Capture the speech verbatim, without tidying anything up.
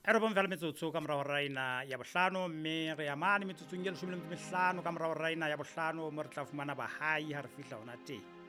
E re bong fela metsotso ka morago raina ya bohlano mme re ya mane metsotsong e leshome le metso e mehlano ka morago raina ya bohlano mo re tla fumana bahai ha re fihla hona teng